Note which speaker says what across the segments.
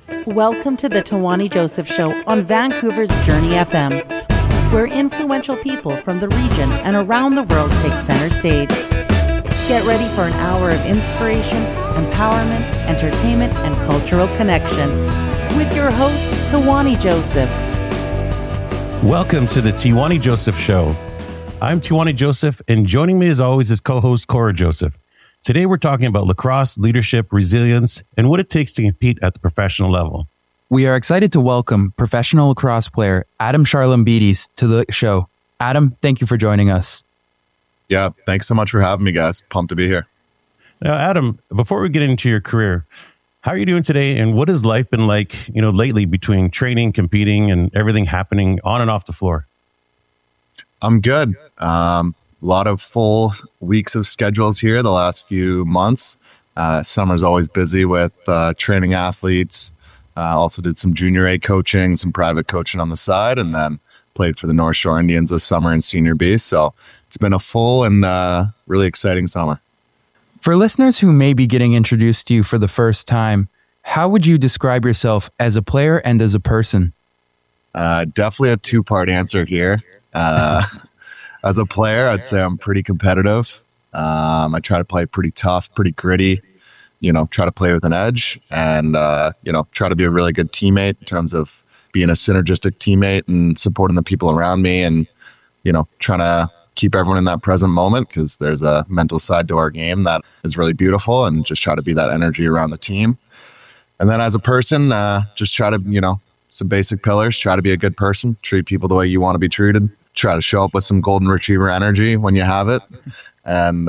Speaker 1: Welcome to the Tawani Joseph Show on Vancouver's Journey FM, where influential people from the region and around the world take center stage. Get ready for an hour of inspiration, empowerment, entertainment, and cultural connection with your host, Tawani Joseph.
Speaker 2: Welcome to the Tawani Joseph Show. I'm Tawani Joseph, and joining me as always is co-host Cora Joseph. Today we're talking about lacrosse, leadership, resilience, and what it takes to compete at the professional level.
Speaker 3: We are excited to welcome professional lacrosse player Adam Charlambides to the show. Adam, thank you for joining us.
Speaker 4: Yeah, thanks so much for having me, guys. Pumped to be here.
Speaker 2: Now, Adam, before we get into your career, how are you doing today, and what has life been like, lately between training, competing, and everything happening on and off the floor?
Speaker 4: I'm good. A lot of full weeks of schedules here the last few months. Summer's always busy with training athletes. Also did some junior A coaching, some private coaching on the side, and then played for the North Shore Indians this summer in Senior B. So it's been a full and really exciting summer.
Speaker 3: For listeners who may be getting introduced to you for the first time, how would you describe yourself as a player and as a person?
Speaker 4: Definitely a two-part answer here. As a player, I'd say I'm pretty competitive. I try to play pretty tough, pretty gritty, try to play with an edge and, try to be a really good teammate in terms of being a synergistic teammate and supporting the people around me and, trying to keep everyone in that present moment because there's a mental side to our game that is really beautiful and just try to be that energy around the team. And then as a person, just try to, some basic pillars, try to be a good person, treat people the way you want to be treated. Try to show up with some golden retriever energy when you have it. And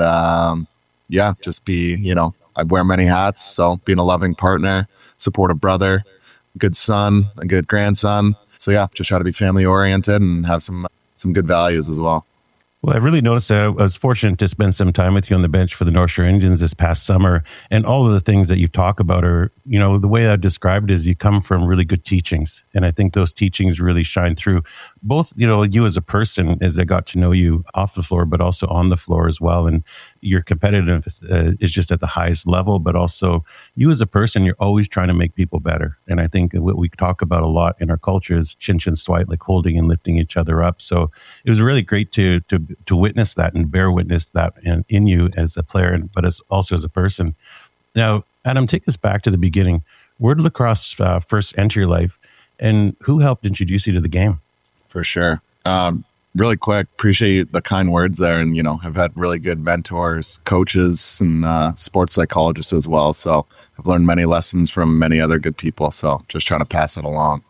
Speaker 4: just be, I wear many hats. So being a loving partner, supportive brother, good son, a good grandson. So just try to be family oriented and have some good values as well.
Speaker 2: Well, I really noticed that I was fortunate to spend some time with you on the bench for the North Shore Indians this past summer. And all of the things that you talk about are, the way I described it is you come from really good teachings. And I think those teachings really shine through both, you as a person as I got to know you off the floor, but also on the floor as well. And your competitiveness is just at the highest level, but also you as a person, you're always trying to make people better. And I think what we talk about a lot in our culture is chin chin swite, like holding and lifting each other up. So it was really great to witness that and bear witness that in you as a player, but also as a person. Now, Adam, take us back to the beginning. Where did lacrosse first enter your life, and who helped introduce you to the game?
Speaker 4: For sure. Really quick, appreciate the kind words there, and have had really good mentors, coaches, and sports psychologists as well. So I've learned many lessons from many other good people. So just trying to pass it along.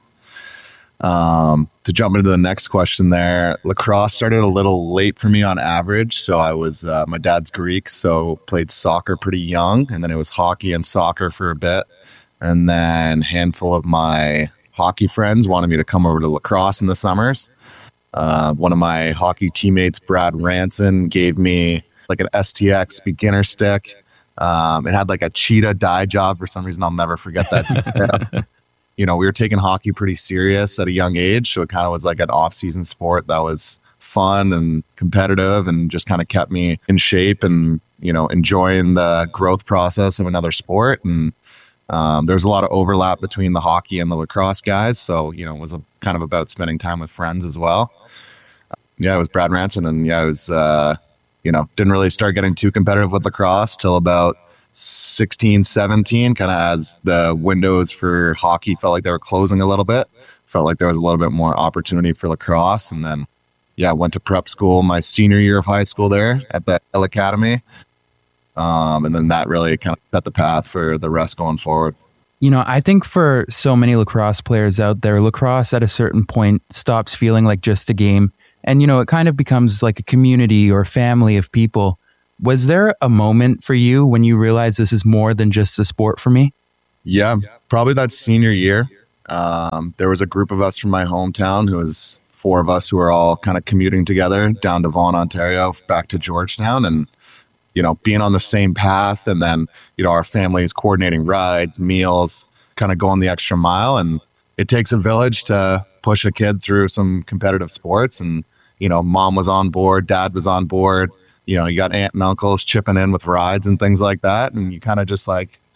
Speaker 4: To jump into the next question there, lacrosse started a little late for me on average. So I was, my dad's Greek, so played soccer pretty young, and then it was hockey and soccer for a bit. And then a handful of my hockey friends wanted me to come over to lacrosse in the summers. One of my hockey teammates, Brad Ranson, gave me like an STX beginner stick. It had like a cheetah dye job for some reason. I'll never forget that. We were taking hockey pretty serious at a young age. So it kind of was like an off-season sport that was fun and competitive and just kind of kept me in shape and, enjoying the growth process of another sport. And there's a lot of overlap between the hockey and the lacrosse guys. So, it was kind of about spending time with friends as well. It was Brad Ranson. And I was, didn't really start getting too competitive with lacrosse till about 16, 17, kind of as the windows for hockey felt like they were closing a little bit. Felt like there was a little bit more opportunity for lacrosse. And then, went to prep school my senior year of high school there at the L Academy. And then that really kind of set the path for the rest going forward.
Speaker 3: I think for so many lacrosse players out there, lacrosse at a certain point stops feeling like just a game. And, it kind of becomes like a community or family of people. Was there a moment for you when you realized this is more than just a sport for me?
Speaker 4: Yeah, probably that senior year. There was a group of us from my hometown who was 4 of us who were all kind of commuting together down to Vaughan, Ontario, back to Georgetown. And, being on the same path and then, our families coordinating rides, meals, kind of going the extra mile. And it takes a village to push a kid through some competitive sports. And, mom was on board, dad was on board. You got aunt and uncles chipping in with rides and things like that. And you kind of just like,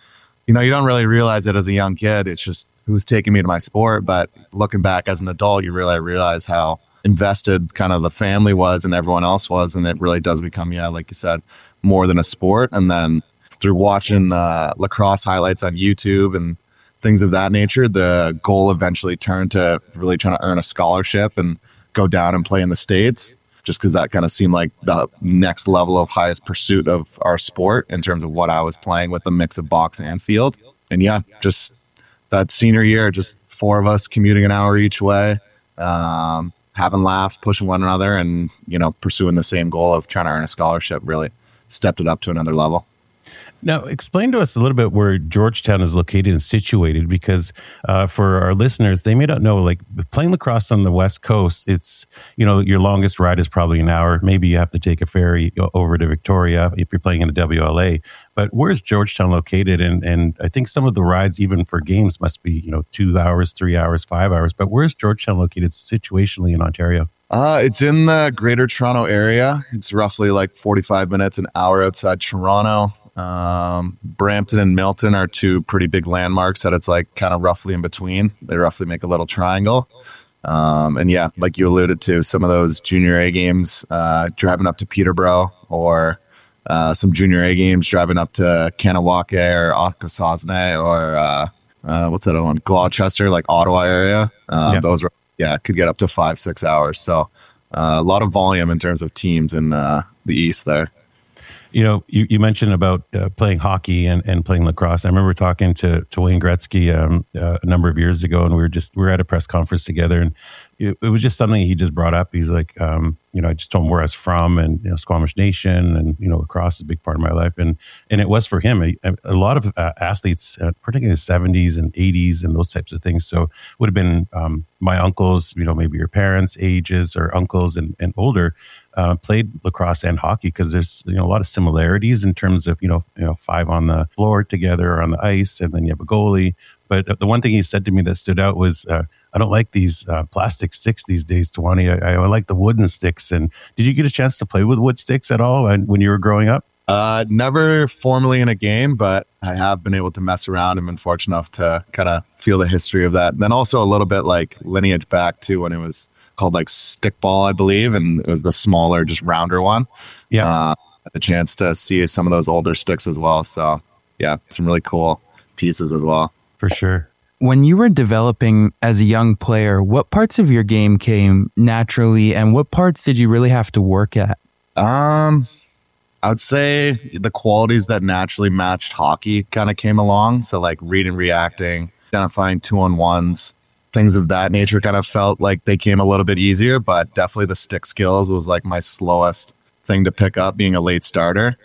Speaker 4: you don't really realize it as a young kid. It's just who's taking me to my sport. But looking back as an adult, you really realize how invested kind of the family was and everyone else was. And it really does become, like you said, more than a sport. And then through watching lacrosse highlights on YouTube and things of that nature, the goal eventually turned to really trying to earn a scholarship and go down and play in the States, just because that kind of seemed like the next level of highest pursuit of our sport in terms of what I was playing with a mix of box and field. And just that senior year, just 4 of us commuting an hour each way, having laughs, pushing one another, and, pursuing the same goal of trying to earn a scholarship really stepped it up to another level.
Speaker 2: Now, explain to us a little bit where Georgetown is located and situated, because for our listeners, they may not know, like playing lacrosse on the West Coast, it's, your longest ride is probably an hour. Maybe you have to take a ferry over to Victoria if you're playing in the WLA. But where's Georgetown located? And I think some of the rides, even for games, must be, 2 hours, 3 hours, 5 hours. But where's Georgetown located situationally in Ontario?
Speaker 4: It's in the Greater Toronto area. It's roughly like 45 minutes, an hour outside Toronto. Brampton and Milton are 2 pretty big landmarks that it's like kind of roughly in between. They roughly make a little triangle. And like you alluded to, some of those junior A games, driving up to Peterborough, or some junior A games driving up to Kanawake or Akwesasne, or what's that other one? Gloucester, like Ottawa area. Those were, could get up to 5-6 hours. So a lot of volume in terms of teams in the East there.
Speaker 2: You mentioned about playing hockey and playing lacrosse. I remember talking to Wayne Gretzky a number of years ago, and we were at a press conference together, and it was just something he just brought up. He's like, I just told him where I was from, and Squamish Nation, and lacrosse is a big part of my life, and it was for him. A lot of athletes, particularly in the 70s and 80s and those types of things. So it would have been my uncles, maybe your parents' ages or uncles and older. Played lacrosse and hockey because there's a lot of similarities in terms of 5 on the floor together or on the ice, and then you have a goalie. But the one thing he said to me that stood out was, I don't like these plastic sticks these days, Tawani. I like the wooden sticks. And did you get a chance to play with wood sticks at all when you were growing up?
Speaker 4: Never formally in a game, but I have been able to mess around and been fortunate enough to kind of feel the history of that. And then also a little bit like lineage back to when it was called like stickball, I believe, and it was the smaller, just rounder one. Had the chance to see some of those older sticks as well. So some really cool pieces as well.
Speaker 2: For sure.
Speaker 3: When you were developing as a young player, what parts of your game came naturally, and what parts did you really have to work at?
Speaker 4: I would say the qualities that naturally matched hockey kind of came along. So like reading, reacting, identifying 2-on-1s, things of that nature kind of felt like they came a little bit easier, but definitely the stick skills was like my slowest thing to pick up being a late starter.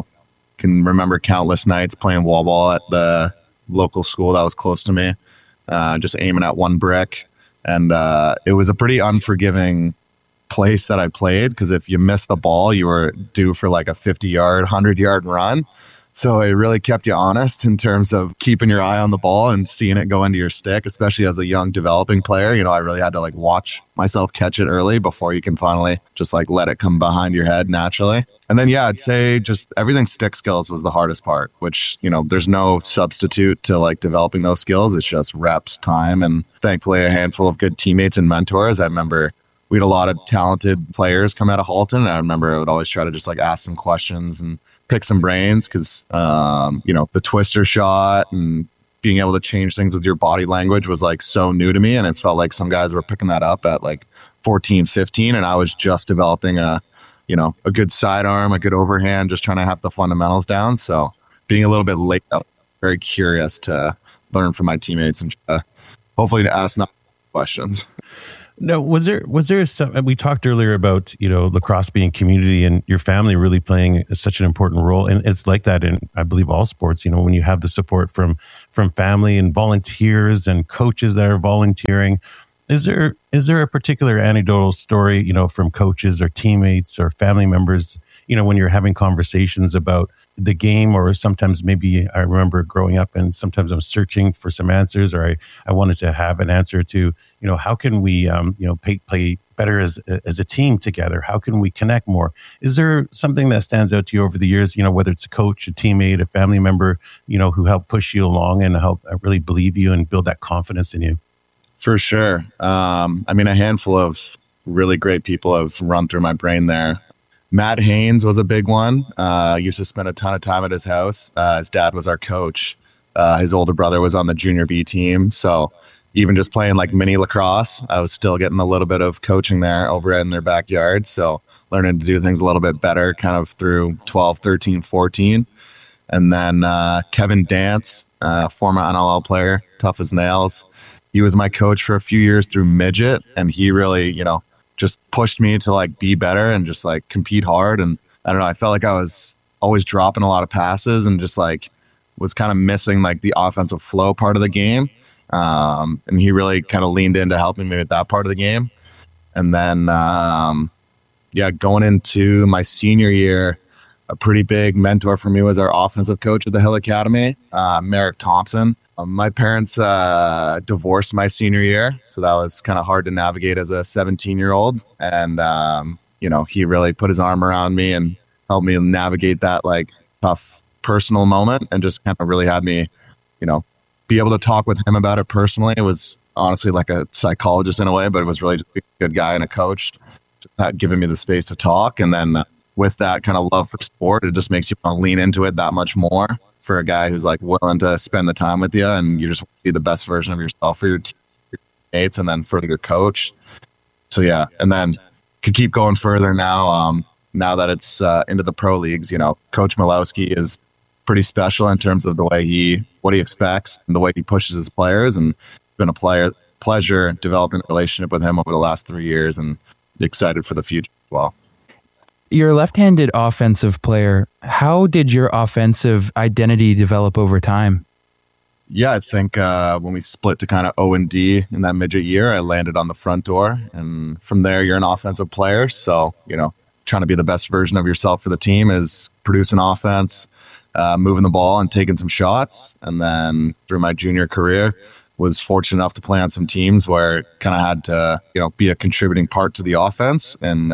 Speaker 4: Can remember countless nights playing wall ball at the local school that was close to me, just aiming at one brick. And it was a pretty unforgiving place that I played, because if you missed the ball, you were due for like a 50-yard, 100-yard run. So it really kept you honest in terms of keeping your eye on the ball and seeing it go into your stick, especially as a young developing player. I really had to like watch myself catch it early before you can finally just like let it come behind your head naturally. And then, I'd say just everything stick skills was the hardest part, which, there's no substitute to like developing those skills. It's just reps, time, and thankfully a handful of good teammates and mentors. I remember we had a lot of talented players come out of Halton, and I remember I would always try to just like ask some questions and pick some brains, because the twister shot and being able to change things with your body language was like so new to me, and it felt like some guys were picking that up at like 14, 15, and I was just developing a good sidearm, a good overhand, just trying to have the fundamentals down. So being a little bit late, I was very curious to learn from my teammates and hopefully to ask not questions.
Speaker 2: No, was there some, we talked earlier about, lacrosse being community and your family really playing such an important role. And it's like that in, I believe, all sports, when you have the support from family and volunteers and coaches that are volunteering. Is there a particular anecdotal story, from coaches or teammates or family members, when you're having conversations about the game, or sometimes maybe I remember growing up and sometimes I'm searching for some answers, or I wanted to have an answer to, how can we, play better as a team together? How can we connect more? Is there something that stands out to you over the years, whether it's a coach, a teammate, a family member, who helped push you along and help really believe you and build that confidence in you?
Speaker 4: For sure. A handful of really great people have run through my brain there. Matt Haynes was a big one. Used to spend a ton of time at his house. His dad was our coach. His older brother was on the junior B team. So even just playing like mini lacrosse, I was still getting a little bit of coaching there over in their backyard. So learning to do things a little bit better kind of through 12, 13, 14. And then Kevin Dance, former NLL player, tough as nails. He was my coach for a few years through midget, and he really, just pushed me to like be better and just like compete hard. And I don't know, I felt like I was always dropping a lot of passes and just like was kind of missing like the offensive flow part of the game. And he really kind of leaned into helping me with that part of the game. And then, going into my senior year, a pretty big mentor for me was our offensive coach at the Hill Academy, Merrick Thompson. My parents divorced my senior year, so that was kind of hard to navigate as a 17-year-old. And, he really put his arm around me and helped me navigate that like tough personal moment, and just kind of really had me, be able to talk with him about it personally. It was honestly like a psychologist in a way, but it was really just a good guy and a coach, just giving me the space to talk. And then with that kind of love for sport, it just makes you want to lean into it that much more for a guy who's like willing to spend the time with you, and you just want to be the best version of yourself for your teammates and then for your coach. So yeah, and then could keep going further now. Now that it's into the pro leagues, Coach Milowski is pretty special in terms of the way what he expects and the way he pushes his players, and it's been a pleasure developing a relationship with him over the last 3 years, and excited for the future as well.
Speaker 3: You're a left-handed offensive player. How did your offensive identity develop over time?
Speaker 4: Yeah, I think when we split to kind of O&D in that midget year, I landed on the front door. And from there, you're an offensive player. So, trying to be the best version of yourself for the team is producing offense, moving the ball and taking some shots. And then through my junior career, was fortunate enough to play on some teams where it kind of had to, be a contributing part to the offense. And,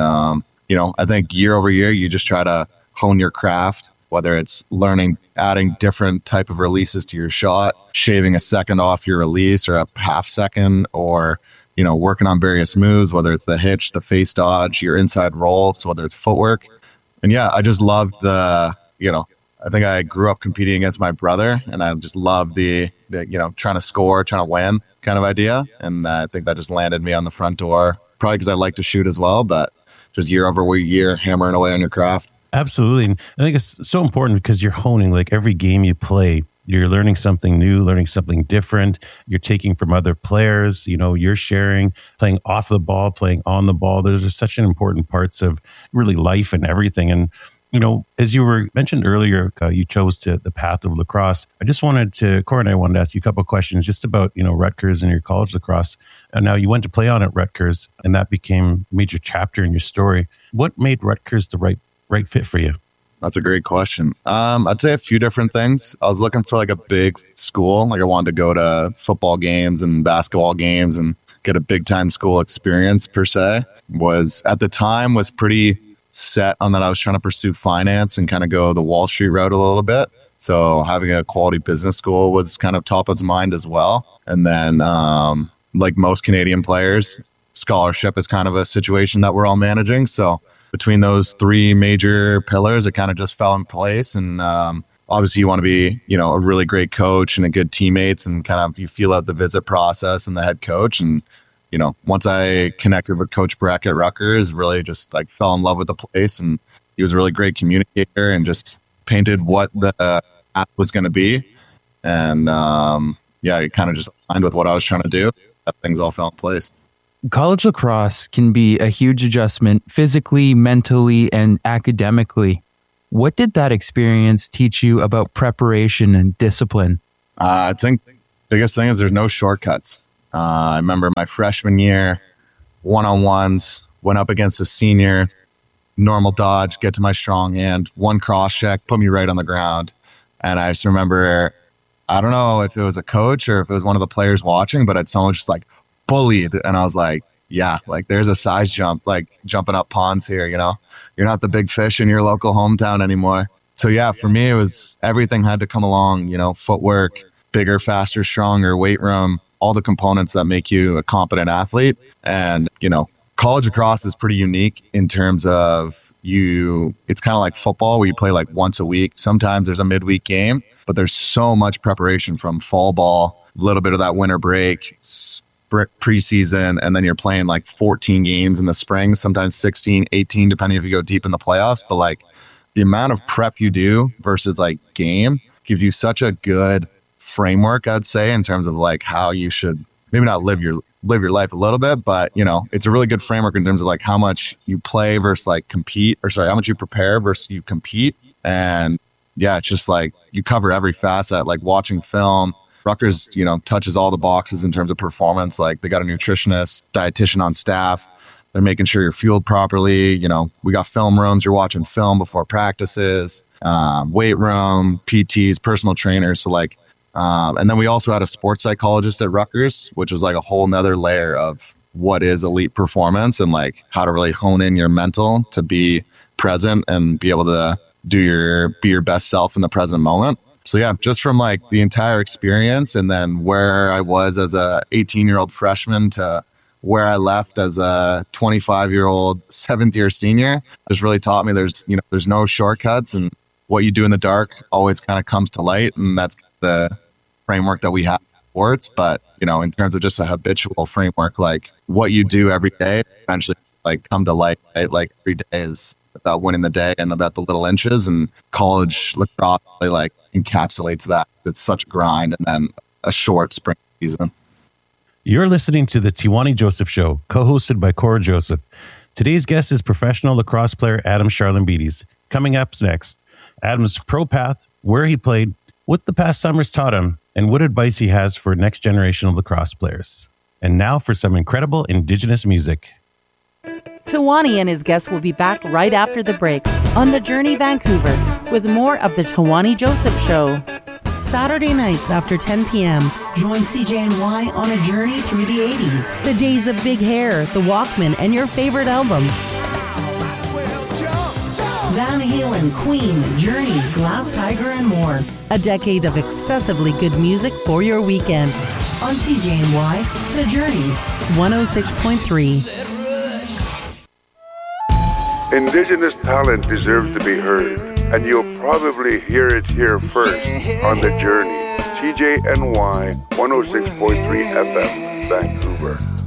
Speaker 4: I think year over year, you just try to hone your craft, whether it's learning, adding different type of releases to your shot, shaving a second off your release or a half second, or, working on various moves, whether it's the hitch, the face dodge, your inside roll, so whether it's footwork. And yeah, I just loved I think I grew up competing against my brother, and I just loved the trying to score, trying to win kind of idea. And I think that just landed me on the front door, probably because I like to shoot as well, but just year over year, hammering away on your craft.
Speaker 2: Absolutely. And I think it's so important because you're honing, like every game you play, you're learning something new, learning something different. You're taking from other players, you're sharing, playing off the ball, playing on the ball. Those are such an important parts of really life and everything. And, as you were mentioned earlier, you chose the path of lacrosse. I just Corey and I wanted to ask you a couple of questions just about, Rutgers and your college lacrosse. And now you went to play on at Rutgers, and that became a major chapter in your story. What made Rutgers the right fit for you?
Speaker 4: That's a great question. I'd say a few different things. I was looking for like a big school. Like I wanted to go to football games and basketball games and get a big time school experience per se. At the time was pretty set on that. I was trying to pursue finance and kind of go the Wall Street route a little bit. So having a quality business school was kind of top of mind as well. And then like most Canadian players, scholarship is kind of a situation that we're all managing. So between those three major pillars, it kind of just fell in place. And obviously you want to be, a really great coach and a good teammates, and kind of you feel out the visit process and the head coach. And, once I connected with Coach Breck at Rutgers, really just like fell in love with the place. And he was a really great communicator and just painted what the app was going to be. And it kind of just aligned with what I was trying to do. That things all fell in place.
Speaker 3: College lacrosse can be a huge adjustment physically, mentally, and academically. What did that experience teach you about preparation and discipline?
Speaker 4: I think the biggest thing is there's no shortcuts. I remember my freshman year, one-on-ones, went up against a senior, normal dodge, get to my strong hand, one cross check, put me right on the ground. And I just remember, I don't know if it was a coach or if it was one of the players watching, but someone just like bullied. And I was like, yeah, like there's a size jump, like jumping up ponds here, you know? You're not the big fish in your local hometown anymore. So yeah, for me, it was everything had to come along, you know, footwork, bigger, faster, stronger, weight room, all the components that make you a competent athlete. And, you know, college lacrosse is pretty unique in terms of it's kind of like football where you play like once a week. Sometimes there's a midweek game, but there's so much preparation from fall ball, a little bit of that winter break, preseason, and then you're playing like 14 games in the spring, sometimes 16, 18, depending if you go deep in the playoffs. But like the amount of prep you do versus like game gives you such a good framework, I'd say, in terms of like how you should maybe not live your life a little bit, but you know, it's a really good framework in terms of like how much you play versus like compete, or sorry, how much you prepare versus you compete. And yeah, it's just like you cover every facet, like watching film. Rutgers, you know, touches all the boxes in terms of performance. Like they got a nutritionist, dietitian on staff. They're making sure you're fueled properly. You know, we got film rooms. You're watching film before practices, weight room, PTs, personal trainers. So like, and then we also had a sports psychologist at Rutgers, which was like a whole nother layer of what is elite performance and like how to really hone in your mental to be present and be able to be your best self in the present moment. So yeah, just from like the entire experience and then where I was as a 18-year-old freshman to where I left as a 25-year-old 7th-year senior, just really taught me there's no shortcuts, and what you do in the dark always kind of comes to light, and that's the framework that we have in sports. But you know, in terms of just a habitual framework, like what you do every day eventually like come to light, right? Like every day is about winning the day and about the little inches, and college lacrosse really like encapsulates that. It's such a grind and then a short spring season.
Speaker 2: You're listening to the Tiwani Joseph Show, co-hosted by Cora Joseph. Today's guest is professional lacrosse player Adam Charlambides. Coming up next, Adam's pro path, where he played, what the past summers taught him, and what advice he has for next generation of lacrosse players. And now for some incredible Indigenous music.
Speaker 1: Tiwani and his guests will be back right after the break on The Journey Vancouver with more of the Tiwani Joseph Show. Saturday nights after 10 p.m., join CJNY on a journey through the 80s. The days of big hair, the Walkman, and your favorite album. Van Halen, Queen, Journey, Glass Tiger, and more. A decade of excessively good music for your weekend. On CJNY, The Journey, 106.3.
Speaker 5: Indigenous talent deserves to be heard, and you'll probably hear it here first on The Journey. CJNY 106.3 FM, Vancouver.